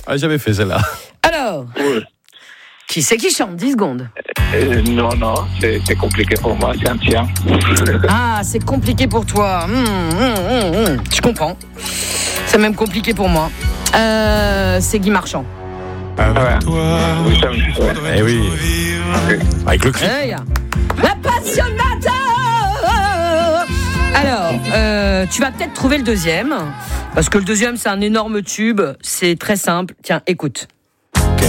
On l'a jamais fait celle-là. Alors, qui c'est qui chante 10 secondes. Non, c'est compliqué pour moi, c'est un tien. Ah, c'est compliqué pour toi. Je comprends. C'est même compliqué pour moi. C'est Guy Marchand. Avec toi. Eh oui. Avec le cri. Hey, la passionnata. Alors, tu vas peut-être trouver le deuxième. Parce que le deuxième, c'est un énorme tube. C'est très simple. Tiens, écoute.